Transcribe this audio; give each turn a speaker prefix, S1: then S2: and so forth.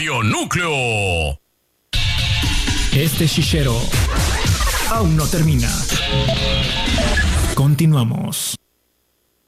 S1: Radio Núcleo.
S2: Este chichero aún no termina. Continuamos.